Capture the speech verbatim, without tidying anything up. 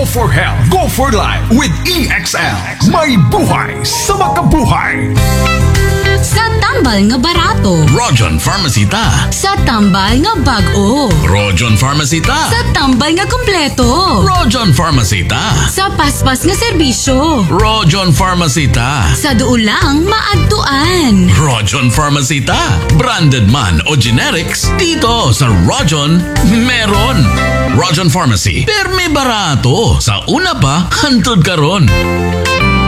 for health, go for life with E X L. May buhay sa makabuhay. Sa tambal nga barato. Rojon Pharmacy ta. Sa tambal nga bag-o. Rojon Pharmacy ta. Sa tambal nga kompleto. Rojon Pharmacy ta. Sa paspas nga serbisyo. Rojon Pharmacy ta. Sa duulang maadtuan. Rojon Pharmacy ta. Branded man o generics, dito sa Rojon meron. Rojon Pharmacy, permi barato. Sa una pa, hantod karon.